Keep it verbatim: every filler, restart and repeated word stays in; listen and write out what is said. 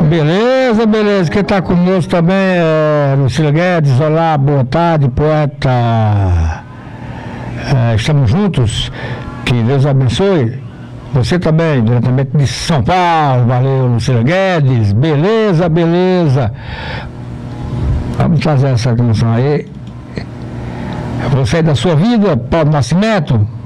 Beleza, beleza. Quem está conosco também é Lucila Guedes. Olá, boa tarde, poeta. É, estamos juntos. Que Deus abençoe. Você também, diretamente de São Paulo. Valeu, Lucila Guedes. Beleza, beleza. Vamos trazer essa canção aí. Você da sua vida, Paulo Nascimento.